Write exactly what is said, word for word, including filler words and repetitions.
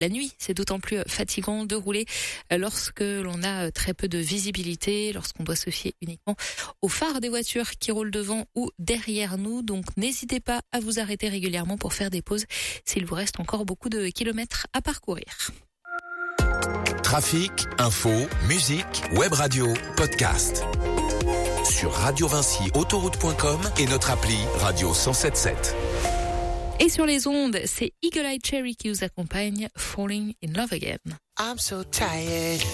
La nuit, c'est d'autant plus fatigant de rouler lorsque l'on a très peu de visibilité, lorsqu'on doit se fier uniquement aux phares des voitures qui roulent devant ou derrière nous. Donc n'hésitez pas à vous arrêter régulièrement pour faire des pauses s'il vous reste encore beaucoup de kilomètres à parcourir. Trafic, info, musique, web radio, podcast. Sur radio vinci autoroute point com et notre appli Radio cent sept sept. Et sur les ondes, c'est Eagle Eye Cherry qui vous accompagne, Falling in Love Again. I'm so tired.